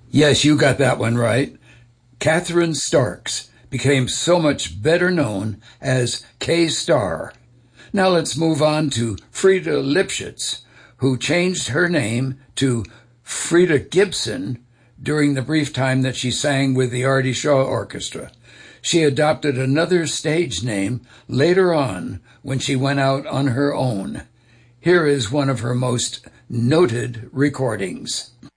Yes, you got that one right. Catherine Starks became so much better known as Kay Starr. Now let's move on to Frida Lipschitz, who changed her name to Frida Gibson during the brief time that she sang with the Artie Shaw Orchestra. She adopted another stage name later on when she went out on her own. Here is one of her most noted recordings.